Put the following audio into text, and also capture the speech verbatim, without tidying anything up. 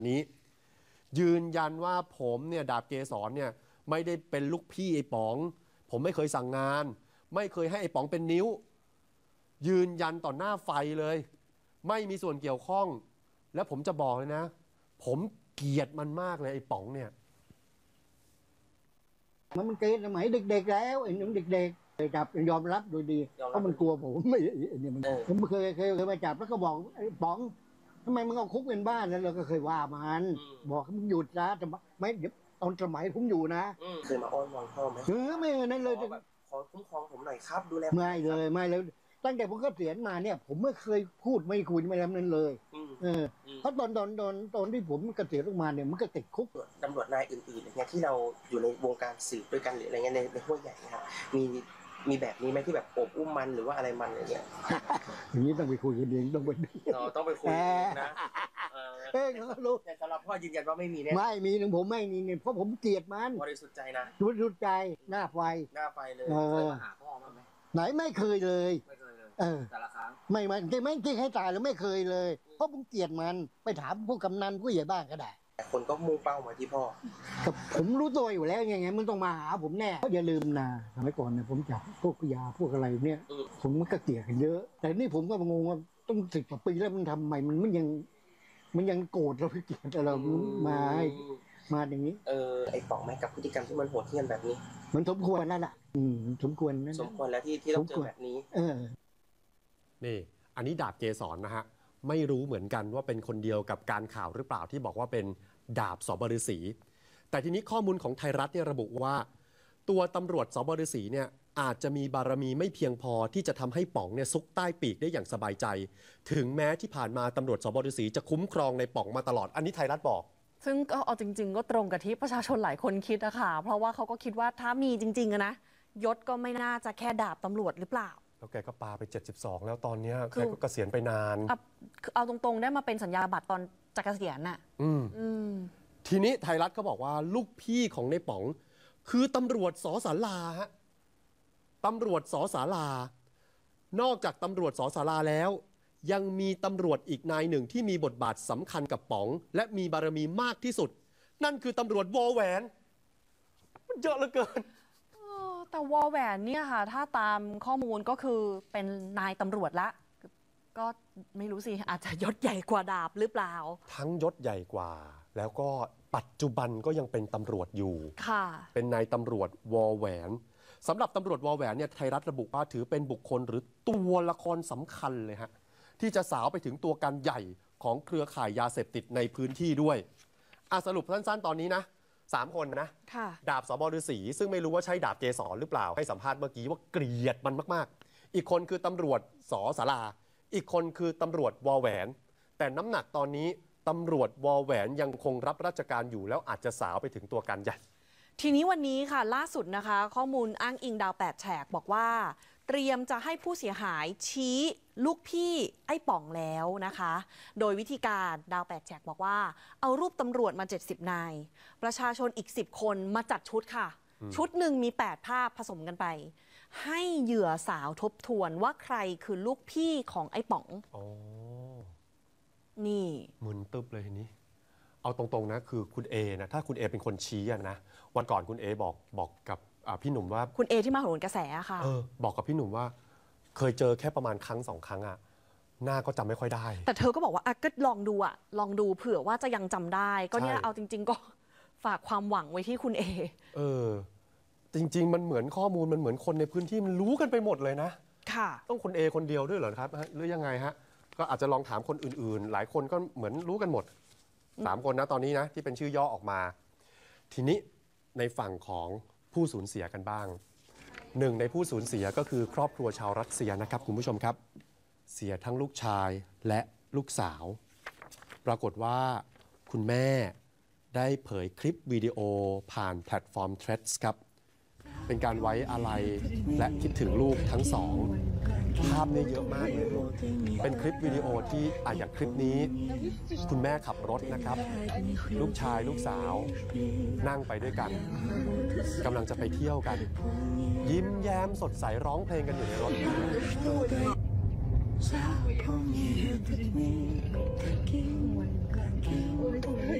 นี้ยืนยันว่าผมเนี่ยดาบเกษรเนี่ยไม่ได้เป็นลูกพี่ไอ้ป๋องผมไม่เคยสั่งงานไม่เคยให้ไอ้ป๋องเป็นนิ้วยืนยันต่อหน้าไฟเลยไม่มีส่วนเกี่ยวข้องและผมจะบอกเลยนะผมเกลียดมันมากเลยไอ้ป๋องเนี่ยมันมันเกณฑ์สมัยเด็กๆแล้วไอ้หนุ่มเด็กๆจับยอมรับโดยดีเพราะมันกลัวผมไม่เนี่ยมันผมเคยเคยเคยมาจับแล้วก็บอกไอ้ป๋องทำไมมึงเอาคุกเป็นบ้านแล้วเราก็เคยว่ามันบอกมึงหยุดนะแต่ไม่เดี๋ยวตอนสมัยผมอยู่นะเคยมาอ้อนวอนพ่อไหมเออไม่นั่นเลยขอคุ้มครองผมหน่อยครับดูแลไม่เลยไม่เลยตั้งแต่ผมเกษียณมาเนี่ยผมไม่เคยพูดไม่คุยไม่ทำนั้นเลยเออเพราะตอนตอนตอนตอนที่ผมเกษียณออกมาเนี่ยมันก็ติดคุกตำรวจนายอื่นๆอย่างเงี้ยที่เราอยู่ในวงการสืบด้วยกันหรืออะไรเงี้ยในในห้วยใหญ่นะครับมีมีแบบนี้ไหมที่แบบโอบอุ้มมันหรือว่าอะไรมันอะไรเงี้ยอย่างนี้ต้องไปคุยกันเองต้องไปต้องไปคุยนะเออรู้แต่สำหรับพ่อยืนยันว่าไม่มีแน่ไม่มีหนึ่งผมไม่มีเนี่ยเพราะผมเกลียดมันบริสุทธิ์ใจนะบริสุทธิ์ใจหน้าไฟหน้าไฟเลยเคยมาหาพ่อมั้ยไหนไม่เคยเลยไม่เคยเลยเออแต่ละครั้งไม่ไม่ไม่ที่ให้ตายแล้วไม่เคยเลยเพราะผมเกลียดมันไปถามผู้กำนันผู้ใหญ่บ้านก็ได้แต่คนก็มุ่งเป้ามาที่พ่อผมรู้ตัวอยู่แล้วยังไงมึงต้องมาหาผมแน่อย่าลืมนะสมัยก่อนเนี่ยผมจับพวกยาพวกอะไรเนี่ยผมมันก็เกลียดกันเยอะแต่นี่ผมก็งงว่าต้องสิบกว่าปีแล้วมันทำไมมันมันยังมันยังโกรธเราเกลียดเรามามาอย่างนี้เออไอ้ป๋องไหมกับพฤติกรรมที่มันโหดเหี้ยมแบบนี้มันสมควรนั่นแหละอืมสมควรนั่นสมควรแล้วที่ที่ต้องเจอแบบนี้เออนี่อันนี้ดาบเกษรนะฮะไม่รู้เหมือนกันว่าเป็นคนเดียวกับการข่าวหรือเปล่าที่บอกว่าเป็นดาบสบฤษีแต่ทีนี้ข้อมูลของไทยรัฐเนี่ยระบุว่าตัวตำรวจสบฤษีเนี่ยอาจจะมีบารมีไม่เพียงพอที่จะทำให้ป๋องเนี่ยซุกใต้ปีกได้อย่างสบายใจถึงแม้ที่ผ่านมาตำรวจสบฤษีจะคุ้มครองในป๋องมาตลอดอันนี้ไทยรัฐบอกซึ่งก็เอาจริงๆก็ตรงกับที่ประชาชนหลายคนคิดอะค่ะเพราะว่าเขาก็คิดว่าถ้ามีจริงๆอะนะยศก็ไม่น่าจะแค่ดาบตำรวจหรือเปล่าแล้วแกก็ปาไปเจ็ดสิบสองแล้วตอนนี้แกก็เกษียณไปนานเอาตรงๆได้มาเป็นสัญญาบัตรตอนจะเกษียณน่ะอืมอืมทีนี้ไทยรัฐก็บอกว่าลูกพี่ของในป๋องคือตำรวจสศาลาฮะตำรวจสศาลานอกจากตำรวจสศาลาแล้วยังมีตำรวจอีกนายหนึ่งที่มีบทบาทสำคัญกับป๋องและมีบารมีมากที่สุดนั่นคือตำรวจวอแหวนมันเยอะเหลือเกินแต่วอแหวนเนี่ยค่ะถ้าตามข้อมูลก็คือเป็นนายตำรวจละก็ไม่รู้สิอาจจะยศใหญ่กว่าดาบหรือเปล่าทั้งยศใหญ่กว่าแล้วก็ปัจจุบันก็ยังเป็นตำรวจอยู่ค่ะเป็นนายตำรวจวอแหวนสำหรับตำรวจวอแหวนเนี่ยไทยรัฐระบุว่าถือเป็นบุคคลหรือตัวละครสำคัญเลยฮะที่จะสาวไปถึงตัวการใหญ่ของเครือข่ายยาเสพติดในพื้นที่ด้วยอ่ะสรุปสั้นๆตอนนี้นะสามคนนะดาบสบฤษีซึ่งไม่รู้ว่าใช่ดาบเกษรหรือเปล่าให้สัมภาษณ์เมื่อกี้ว่าเกลียดมันมากๆอีกคนคือตำรวจสศาลาอีกคนคือตำรวจวอแหวนแต่น้ำหนักตอนนี้ตำรวจวอแหวนยังคงรับราชการอยู่แล้วอาจจะสาวไปถึงตัวการใหญ่ทีนี้วันนี้ค่ะล่าสุดนะคะข้อมูลอ้างอิงดาวแปดแฉกบอกว่าเตรียมจะให้ผู้เสียหายชี้ลูกพี่ไอ้ป๋องแล้วนะคะโดยวิธีการดาวแปดแฉกบอกว่าเอารูปตำรวจมาเจ็ดสิบนายประชาชนอีกสิบคนมาจัดชุดค่ะชุดหนึ่งมีแปดภาพผสมกันไปให้เหยื่อสาวทบทวนว่าใครคือลูกพี่ของไอ้ป๋องอ๋อนี่มึนตึ๊บเลยทีนี้เอาตรงๆนะคือคุณเอนะถ้าคุณเอเป็นคนชี้นะวันก่อนคุณเอบอกบอกกับพี่หนุ่มว่าคุณเอที่มาโหนกระแสค่ะเออบอกกับพี่หนุ่มว่าเคยเจอแค่ประมาณครั้งสองครั้งอะหน้าก็จำไม่ค่อยได้แต่เธอก็บอกว่าอ่ะก็ลองดูอะลองดูเผื่อว่าจะยังจำได้ก็เนี่ยเอาจริงๆก็ฝากความหวังไว้ที่คุณเอเออจริงๆมันเหมือนข้อมูลมันเหมือนคนในพื้นที่มันรู้กันไปหมดเลยนะค่ะต้องคุณเอคนเดียวด้วยเหรอครับหรือยังไงฮะก็อาจจะลองถามคนอื่นๆหลายคนก็เหมือนรู้กันหมดสามคนนะตอนนี้นะที่เป็นชื่อย่อออกมาทีนี้ในฝั่งของผู้สูญเสียกันบ้างหนึ่งในผู้สูญเสียก็คือครอบครัวชาวรัสเซียนะครับคุณผู้ชมครับเสียทั้งลูกชายและลูกสาวปรากฏว่าคุณแม่ได้เผยคลิปวิดีโอผ่านแพลตฟอร์ม Threads ครับเป็นการไว้อาลัยและคิดถึงลูกทั้งสองภาพเนี่ยเยอะมากเลยเป็นคลิปวิดีโอที่อ่ะอย่างคลิปนี้คุณแม่ขับรถนะครับลูกชายลูกสาวนั่งไปด้วยกันกำลังจะไปเที่ยวกันยิ้มแย้มสดใสร้องเพลงกันอยู่ในรถ